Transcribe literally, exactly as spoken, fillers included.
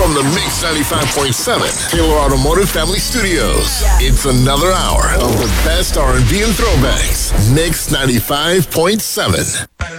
from the Mix ninety-five point seven Taylor Automotive Family Studios. It's another hour of the best R and B and throwbacks. Mix ninety-five point seven.